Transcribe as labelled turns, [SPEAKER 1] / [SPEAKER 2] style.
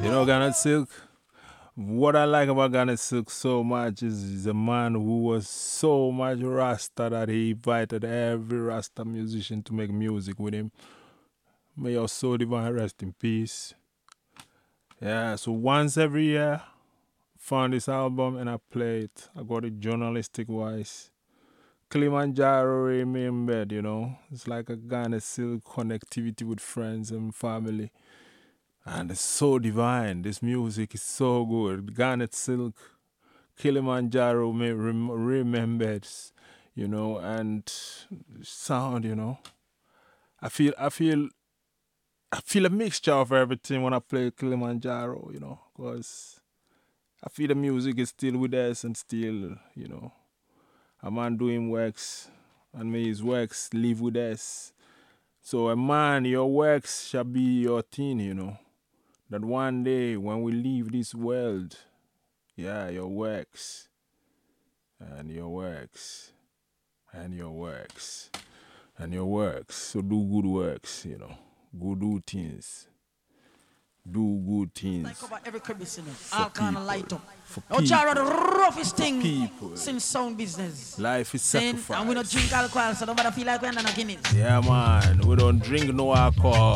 [SPEAKER 1] You know Garnet Silk? What I like about Garnet Silk so much is he's a man who was so much Rasta that he invited every Rasta musician to make music with him. May your soul divine rest in peace. Yeah, so once every year, found this album and I play it. I got it journalistic wise. Kilimanjaro remembered, you know. It's like a Garnet Silk connectivity with friends and family. And it's so divine. This music is so good. Garnet Silk, Kilimanjaro remembered, you know, and sound, you know. I feel a mixture of everything when I play Kilimanjaro, you know, because I feel the music is still with us and still, you know, a man doing works and may his works live with us. So a man, your works shall be your thing, you know. That one day when we leave this world, yeah, your works and your works and your works and your works. So do good works, you know. Go do things. Do good things.
[SPEAKER 2] Like about every crevice, you know. All kind of light up.
[SPEAKER 1] For
[SPEAKER 2] No, Jara, the roughest thing
[SPEAKER 1] people.
[SPEAKER 2] since sound business.
[SPEAKER 1] Life is sacrifice.
[SPEAKER 2] And we don't drink alcohol, so nobody feel like we're not Guinness.
[SPEAKER 1] Yeah, man. We don't drink no alcohol.